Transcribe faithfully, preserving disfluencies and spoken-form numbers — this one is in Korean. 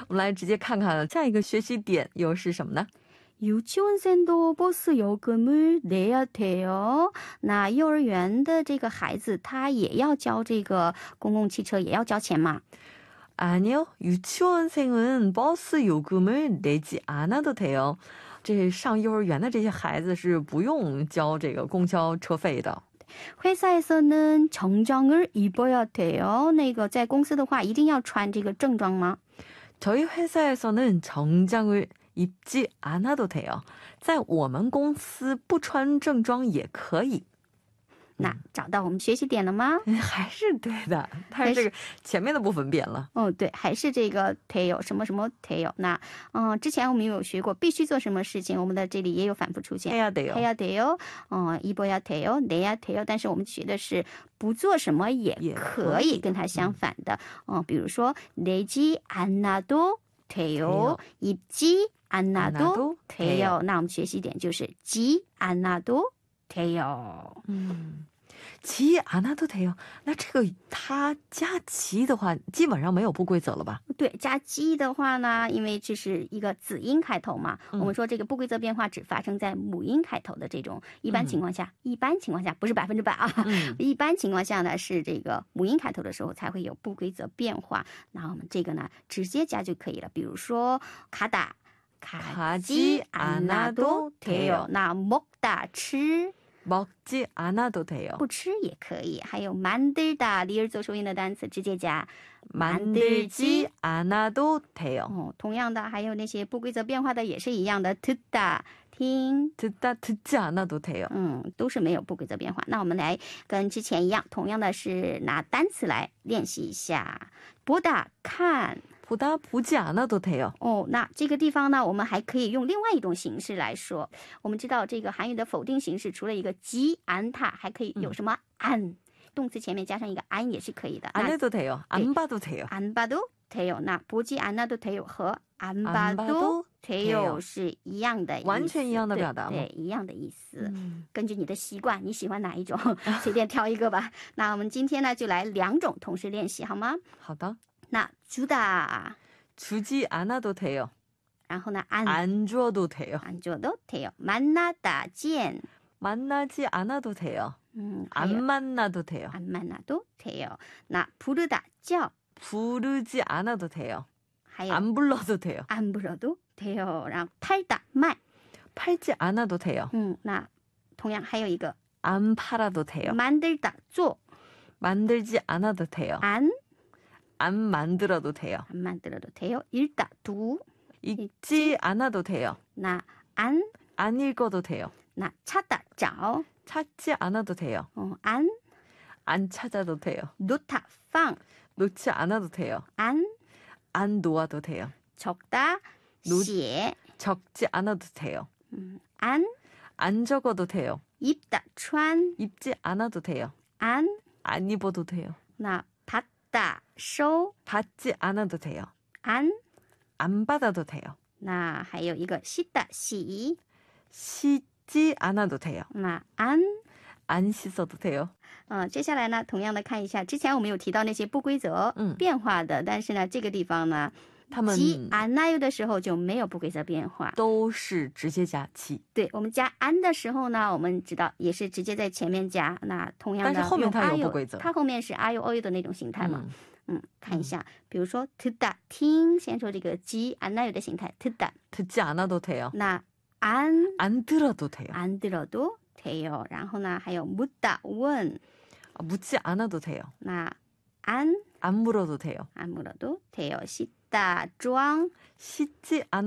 我们来直接看看下一个学习点又是什么呢？ 유치원생도 버스 요금을 내야 돼요. 那幼儿园的这个孩子他也要交这个公共汽车也要交钱吗？ 아니요, 유치원생은 버스 요금을 내지 않아도 돼요. 这上幼儿园的这些孩子是不用交这个公交车费的。 회사에서는 정장을 입어야 돼요. 那个在公司的话一定要穿这个正装吗？ 저희 회사에서는 정장을 입지 않아도 돼요. 在我们公司不穿正装也可以。 那找到我们学习点了吗？ 还是对的，但是这个前面的部分变了。 哦，对，还是这个 돼요 什么什么 돼요。 那嗯，之前我们有学过必须做什么事情，我们的这里也有反复出现 해야 돼요. 해야 돼요， 嗯， 입어야 돼요， 내야 돼요。 但是我们学的是不做什么也可以跟它相反的。嗯，比如说 내지 않아도 돼요， 입지 않아도 돼요。 那我们学习点就是 지 않아도 돼요。 嗯， 지 않아도 돼요。 那这个它加지的话基本上没有不规则了吧？ 对，加지的话呢，因为这是一个子音开头嘛， 嗯， 我们说这个不规则变化只发生在母音开头的这种一般情况下，一般情况下不是百分之百啊，一般情况下呢是这个母音开头的时候才会有不规则变化，那我们这个呢直接加就可以了，比如说가다 가지 않아도 돼요。 那먹다吃 먹지 않아도 돼요。 不吃也可以。还有 만들다 离而做收音的单词直接加 만들지 않아도 돼요。 哦，同样的还有那些不规则变化的也是一样的 듣다 听 듣다 듣지 않아도 돼요。 嗯，都是没有不规则变化。那我们来跟之前一样，同样的是拿单词来练习一下。보다看 보다 보지 않아도 돼요。 哦，那这个地方呢，我们还可以用另外一种形式来说。我们知道这个韩语的否定形式除了一个지 않다，还可以有什么안，动词前面加上一个안也是可以的。 안 해도 돼요。 안 봐도 돼요。 안 봐도 돼요。 那보지 않아도 돼요和안 봐도 돼요是一样的意思， 完全一样的表达吗？ 对，一样的意思。根据你的习惯，你喜欢哪一种，随便挑一个吧。那我们今天呢，就来两种同时练习，好吗？ 好的。 那주다 주지 않아도 돼요。 然后呢，안 안 줘도 돼요。 안 줘도 돼요。 만나다见 만나지 않아도 돼요。 음, 안 만나도 돼요。 안 만나도 돼요。 那부르다叫 부르지 않아도 돼요。 还有 안 불러도 돼요。 안 불러도 돼요。 然后팔다卖 팔지 않아도 돼요。 嗯，那同样还有一个 안 팔아도 돼요。 만들다做 만들지 않아도 돼요。 안 안 만들어도 돼요。 안 만들어도 돼요。 읽다读 읽지 않아도 돼요。 那안 안 읽어도 돼요。 那찾다找 찾지 않아도 돼요。 어, 안 안 찾아도 돼요。 놓다 放 놓지 않아도 돼요。 안 안 놓아도 돼요。 적다 写 적지 않아도 돼요。 음, 안 안 적어도 돼요。 입다 穿 입지 않아도 돼요。 안 안 입어도 돼요。 那받다 收 받지 않아도 돼요。 안 안 받아도 돼요。 那还有一个씻다 洗 씻지 않아도 돼요。 那안 안 씻어도 돼요。 嗯，接下来呢，同样的看一下，之前我们有提到那些不规则变化的，但是呢，这个地方呢， 他们 지 않아요的时候就没有不规则变化， 都是直接加지。 对，我们加안的时候呢，我们知道也是直接在前面加。那同样的， 但是后面它有不规则， 它后面是아요 어요的那种形态嘛。嗯，看一下，比如说듣다听，先说这个지 않아요的形态듣다。 듣지 않아도 돼요。 那안 안 들어도 돼요。 안 들어도 돼요。 然后呢，还有묻다问， 묻지 않아도 돼요。 那안 안 물어도 돼요。 안 물어도 돼요。씻다装 씻지 않아도